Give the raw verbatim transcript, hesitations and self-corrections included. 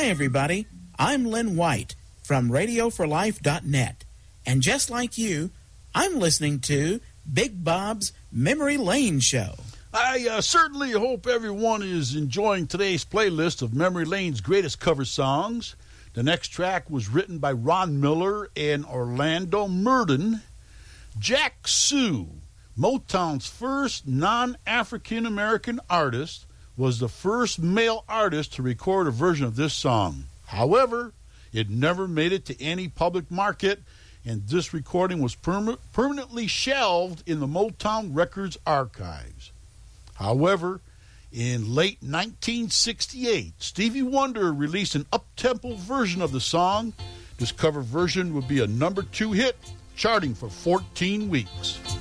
Hi, everybody. I'm Lynn White from radio for life dot net. And just like you, I'm listening to Big Bob's Memory Lane Show. I uh, certainly hope everyone is enjoying today's playlist of Memory Lane's greatest cover songs. The next track was written by Ron Miller and Orlando Murden. Jack Sue, Motown's first non-African-American artist, was the first male artist to record a version of this song. However, it never made it to any public market, and this recording was perma- permanently shelved in the Motown Records archives. However, in late nineteen sixty-eight, Stevie Wonder released an up-tempo version of the song. This cover version would be a number two hit, charting for fourteen weeks.